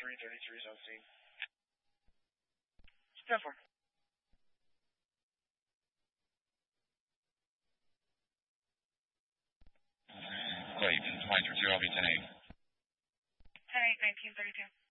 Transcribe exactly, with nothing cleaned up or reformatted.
three thirty-three is on scene. ten four. Great. Flight through zero, I'll be ten eight. ten eight, nineteen thirty-two.